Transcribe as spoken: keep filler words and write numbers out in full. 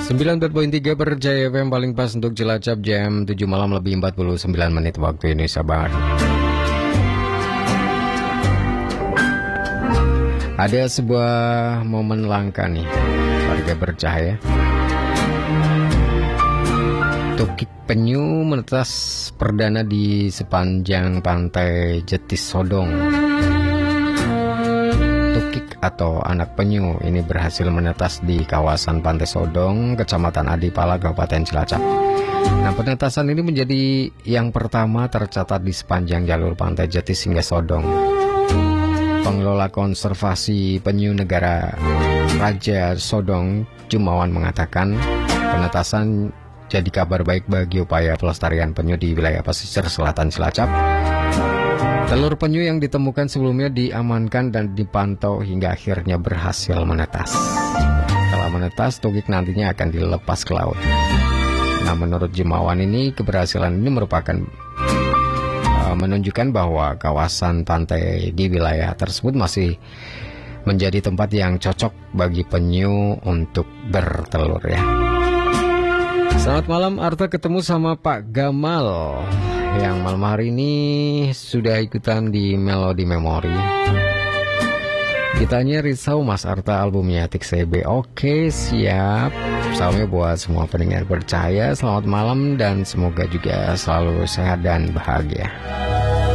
sembilan belas koma tiga Berjaya F M paling pas untuk Cilacap jam tujuh malam lebih empat puluh sembilan menit waktu Indonesia Barat. Ada sebuah momen langka nih warga Bercahaya. Tukik penyu menetas perdana di sepanjang pantai Jetis Sodong. Tukik atau anak penyu ini berhasil menetas di kawasan Pantai Sodong, Kecamatan Adipala, Kabupaten Cilacap. Nah, penetasan ini menjadi yang pertama tercatat di sepanjang jalur Pantai Jetis hingga Sodong. Pengelola konservasi penyu negara Raja Sodong, Jumawan, mengatakan penetasan jadi kabar baik bagi upaya pelestarian penyu di wilayah pesisir selatan Cilacap. Telur penyu yang ditemukan sebelumnya diamankan dan dipantau hingga akhirnya berhasil menetas. Setelah menetas, tukik nantinya akan dilepas ke laut. Nah, menurut Jumawan ini, keberhasilan ini merupakan uh, menunjukkan bahwa kawasan pantai di wilayah tersebut masih menjadi tempat yang cocok bagi penyu untuk bertelur ya. Selamat malam, Arta ketemu sama Pak Gamal yang malam hari ini sudah ikutan di Melodi Memori. Ditanya risau Mas Arta albumnya Tik C B. Oke, siap. Salamnya buat semua pendengar Bercahaya. Selamat malam dan semoga juga selalu sehat dan bahagia.